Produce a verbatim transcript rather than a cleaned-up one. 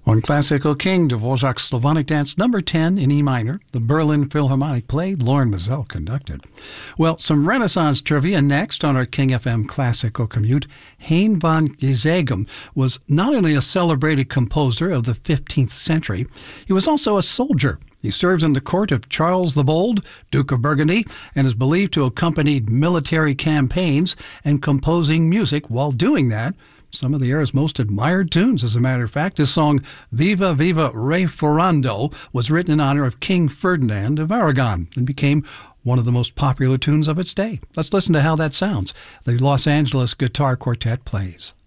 On Classical King, Dvorak's Slavonic Dance number ten in E minor, the Berlin Philharmonic played, Lauren Mazel conducted. Well, some Renaissance trivia next on our King F M Classical Commute. Hein van Gieseegem was not only a celebrated composer of the fifteenth century, he was also a soldier. He serves in the court of Charles the Bold, Duke of Burgundy, and is believed to have accompanied military campaigns and composing music while doing that. Some of the era's most admired tunes, as a matter of fact. His song Viva Viva Re Ferrando was written in honor of King Ferdinand of Aragon and became one of the most popular tunes of its day. Let's listen to how that sounds. The Los Angeles Guitar Quartet plays.